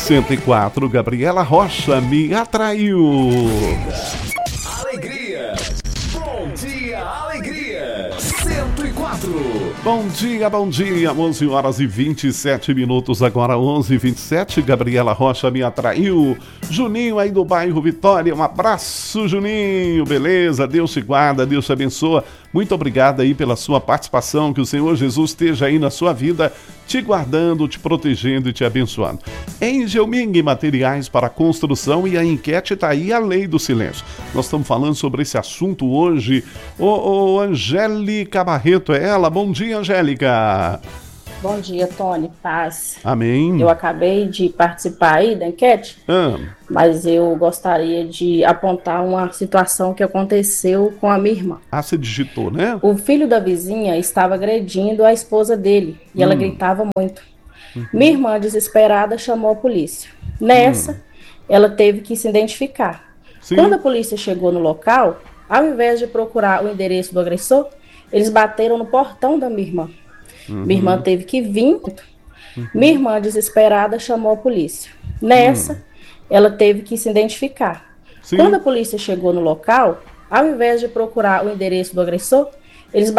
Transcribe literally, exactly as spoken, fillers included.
cento e quatro, Gabriela Rocha, Me Atraiu. Alegria. Bom dia, alegria. cento e quatro. Bom dia, bom dia. onze horas e vinte e sete minutos, agora onze e vinte e sete. Gabriela Rocha, Me Atraiu. Juninho aí do bairro Vitória, um abraço, Juninho. Beleza? Deus te guarda, Deus te abençoa. Muito obrigado aí pela sua participação, que o Senhor Jesus esteja aí na sua vida, te guardando, te protegendo e te abençoando. Angel Ming, materiais para construção, e a enquete está aí, a lei do silêncio. Nós estamos falando sobre esse assunto hoje. Ô, ô, Angélica Barreto, é ela? Bom dia, Angélica. Bom dia, Tony, paz. Amém. Eu acabei de participar aí da enquete, ah. mas eu gostaria de apontar uma situação que aconteceu com a minha irmã. Ah, você digitou, né? O filho da vizinha estava agredindo a esposa dele e hum. ela gritava muito. Uhum. Minha irmã, desesperada, chamou a polícia. Nessa, hum. ela teve que se identificar. Sim. Quando a polícia chegou no local, ao invés de procurar o endereço do agressor, eles bateram no portão da minha irmã. Uhum. Minha irmã teve que vir. Uhum. Minha irmã, desesperada, chamou a polícia. Nessa, uhum. ela teve que se identificar. Sim. Quando a polícia chegou no local, ao invés de procurar o endereço do agressor, eles